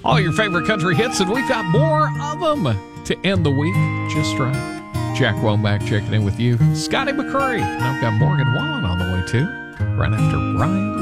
All your favorite country hits, and we've got more of them to end the week just right. Jack Womack checking in with you. Scotty McCurry. And I've got Morgan Wallen on the way, too, right after Brian